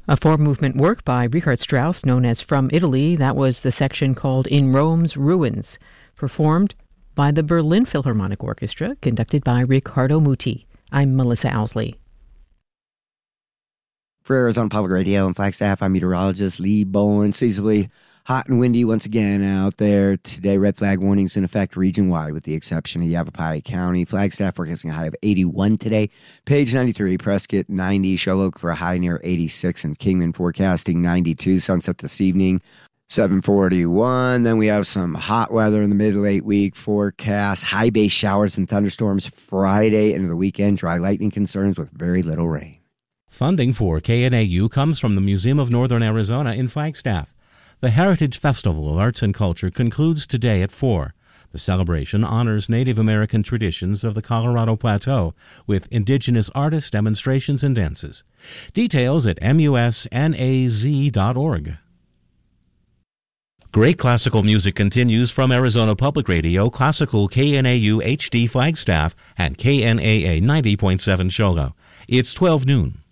A four-movement work by Richard Strauss known as From Italy. That was the section called In Rome's Ruins, performed by the Berlin Philharmonic Orchestra, conducted by Riccardo Muti. I'm Melissa Owsley. For Arizona Public Radio and Flagstaff, I'm meteorologist Lee Bowen. Seasonably hot and windy once again out there. Today, red flag warnings in effect region-wide with the exception of Yavapai County. Flagstaff forecasting a high of 81 today. Page 93, Prescott 90. Sherlock for a high near 86. And Kingman forecasting 92. Sunset this evening, 741. Then we have some hot weather in the mid-late week forecast. High base showers and thunderstorms Friday into the weekend. Dry lightning concerns with very little rain. Funding for KNAU comes from the Museum of Northern Arizona in Flagstaff. The Heritage Festival of Arts and Culture concludes today at 4. The celebration honors Native American traditions of the Colorado Plateau with indigenous artists, demonstrations, and dances. Details at musnaz.org. Great classical music continues from Arizona Public Radio, Classical KNAU HD Flagstaff, and KNAA 90.7 Shogo. It's 12 noon.